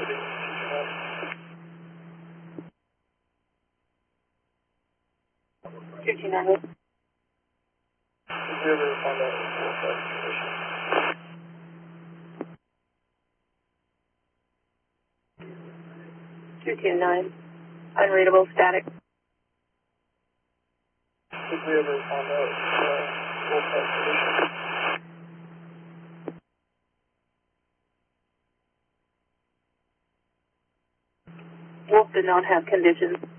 custody. 229. Did you ever find out wolf condition? 229. Unreadable static. Did we ever find out wolf condition? Wolf did not have conditions.